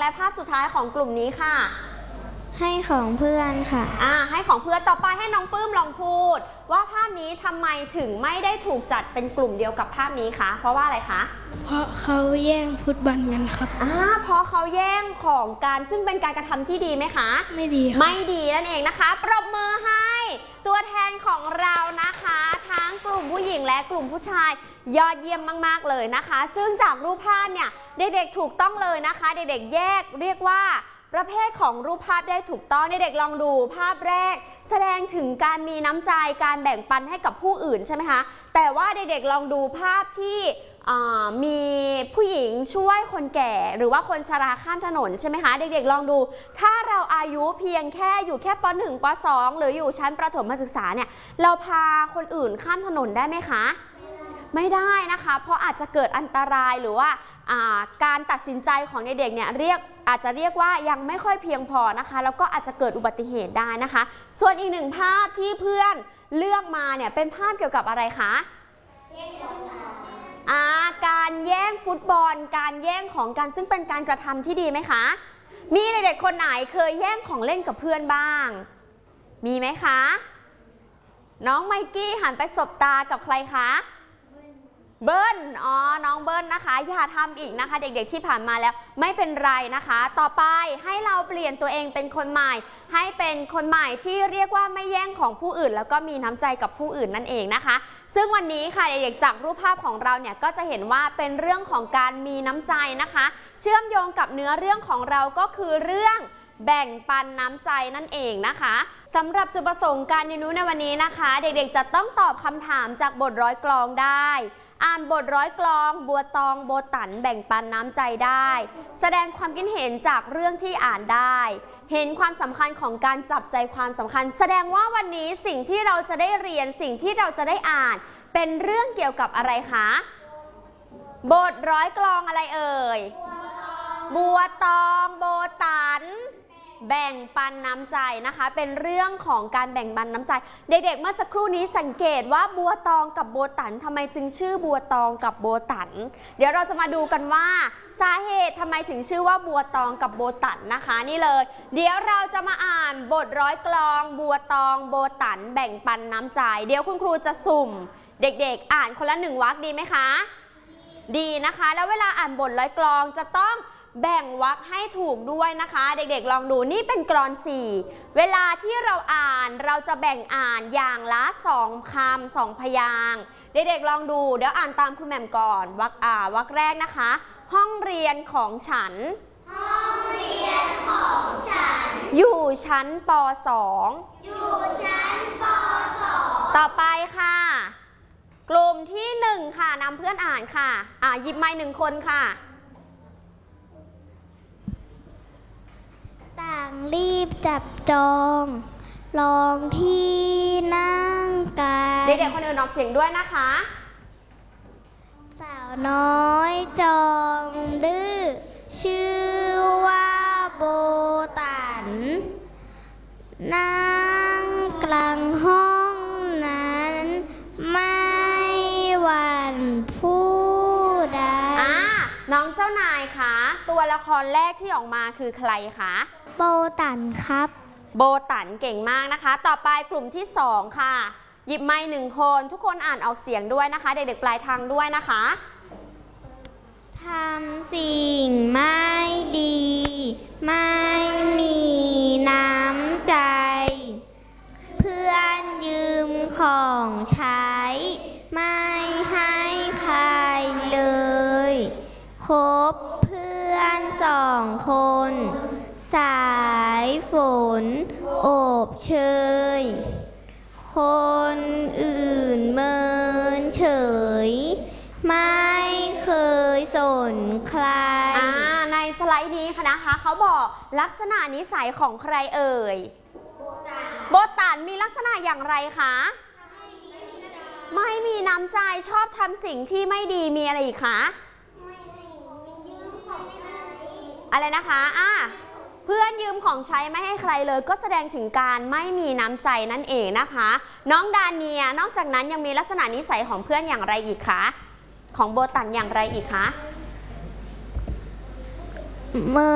ภาพสุดท้ายของกลุ่มนี้ค่ะให้ของเพื่อนค่ะให้ของเพื่อนต่อไปให้น้องปื้มลองพูดว่าภาพนี้ทำไมถึงไม่ได้ถูกจัดเป็นกลุ่มเดียวกับภาพนี้คะเพราะว่าอะไรคะเพราะเขาแย่งฟุตบอลกันครับเพราะเขาแย่งของกันซึ่งเป็นการกระทำที่ดีไหมคะไม่ดีไม่ดีนั่นเองนะคะปรบมือให้ตัวแทนของเรานะคะทั้งกลุ่มผู้หญิงและกลุ่มผู้ชายยอดเยี่ยมมากๆเลยนะคะซึ่งจากรูปภาพเนี่ยเด็กๆถูกต้องเลยนะคะเด็กๆแยกเรียกว่าประเภทของรูปภาพได้ถูกต้องเด็กๆลองดูภาพแรกแสดงถึงการมีน้ำใจการแบ่งปันให้กับผู้อื่นใช่ไหมคะแต่ว่าเด็กๆลองดูภาพที่มีผู้หญิงช่วยคนแก่หรือว่าคนชราข้ามถนนใช่ไหมคะเด็กๆลองดูถ้าเราอายุเพียงแค่อยู่แค่ป.1 ป.2 หรืออยู่ชั้นประถมศึกษาเนี่ยเราพาคนอื่นข้ามถนนได้ไหมคะไม่ได้นะคะเพราะอาจจะเกิดอันตรายหรือว่าการตัดสินใจของเด็กๆเนี่ยอาจจะเรียกว่ายังไม่ค่อยเพียงพอนะคะแล้วก็อาจจะเกิดอุบัติเหตุได้นะคะส่วนอีกหนึ่งภาพที่เพื่อนเลือกมาเนี่ยเป็นภาพเกี่ยวกับอะไรคะการแย่งฟุตบอลการแย่งของกันซึ่งเป็นการกระทำที่ดีไหมคะมีเด็กๆคนไหนเคยแย่งของเล่นกับเพื่อนบ้างมีไหมคะน้องไมกี้หันไปสบตากับใครคะเบิ้ลน้องเบิ้ลนะคะอย่าทำอีกนะคะเด็กๆที่ผ่านมาแล้วไม่เป็นไรนะคะต่อไปให้เราเปลี่ยนตัวเองเป็นคนใหม่ให้เป็นคนใหม่ที่เรียกว่าไม่แย่งของผู้อื่นแล้วก็มีน้ำใจกับผู้อื่นนั่นเองนะคะซึ่งวันนี้ค่ะเด็กๆจากรูปภาพของเราเนี่ยก็จะเห็นว่าเป็นเรื่องของการมีน้ำใจนะคะเชื่อมโยงกับเนื้อเรื่องของเราก็คือเรื่องแบ่งปันน้ำใจนั่นเองนะคะสำหรับจุดประสงค์การเรียนรู้ในวันนี้นะคะเด็กๆจะต้องตอบคำถามจากบทร้อยกลอนได้อ่านบทร้อยกลอนบัวตองโบตันแบ่งปันน้ำใจได้แสดงความคิดเห็นจากเรื่องที่อ่านได้เห็นความสำคัญของการจับใจความสำคัญแสดงว่าวันนี้สิ่งที่เราจะได้เรียนสิ่งที่เราจะได้อ่านเป็นเรื่องเกี่ยวกับอะไรคะบทร้อยกลอนอะไรเอ่ยบัวตองโบตันแบ่งปันน้ำใจนะคะเป็นเรื่องของการแบ่งปันน้ำใจเด็กๆเมื่อสักครู่นี้สังเกตว่าบัวตองกับโบตันทำไมจึงชื่อบัวตองกับโบตันเดี๋ยวเราจะมาดูกันว่าสาเหตุทำไมถึงชื่อว่าบัวตองกับโบตันนะคะนี่เลยเดี๋ยวเราจะมาอ่านบทร้อยกลอนบัวตองโบตันแบ่งปันน้ำใจเดี๋ยวคุณครูจะสุ่มเด็กๆอ่านคนละ1 วรรคดีไหมคะดีนะคะแล้วเวลาอ่านบทร้อยกลอนจะต้องแบ่งวรรคให้ถูกด้วยนะคะเด็กๆลองดูนี่เป็นกลอน4เวลาที่เราอ่านเราจะแบ่งอ่านอย่างละ2 คำ 2 พยางค์เด็กๆลองดูเดี๋ยวอ่านตามคุณแหม่มก่อนวรรคแรกนะคะห้องเรียนของฉันห้องเรียนของฉันอยู่ชั้นป.2 อยู่ชั้นป.2 ต่อไปค่ะกลุ่มที่1ค่ะนำเพื่อนอ่านค่ะหยิบไมค์1 คนค่ะต่างรีบจับจองลองที่นั่งกันเด็กๆคนอื่นออกเสียงด้วยนะคะสาวน้อยจอมดื้อชื่อว่าโบตันนั่งกลางห้องนั้นไม่หวั่นผู้ใดน้องเจ้านายคะตัวละครแรกที่ออกมาคือใครคะโบตันครับโบตันเก่งมากนะคะต่อไปกลุ่มที่2ค่ะหยิบไมค์1 คนทุกคนอ่านออกเสียงด้วยนะคะเด็กๆปลายทางด้วยนะคะทำสิ่งไม่ดีไม่มีน้ำใจเพื่อนยืมของใช้ไม่ให้ใครเลยคบเพื่อน2 คนสายฝนโอบเชยคนอื่นเมินเฉยไม่เคยสนใครในสไลด์นี้นะคะเขาบอกลักษณะนิสัยของใครเอ่ยโบตันมีลักษณะอย่างไรคะไม่มีน้ำใจชอบทำสิ่งที่ไม่ดีมีอะไรอีกคะอะไรนะคะเพื่อนยืมของใช้ไม่ให้ใครเลยก็แสดงถึงการไม่มีน้ำใจนั่นเองนะคะน้องดาเนียนอกจากนั้นยังมีลักษณะนิสัยของเพื่อนอย่างไรอีกคะของโบตันอย่างไรอีกคะ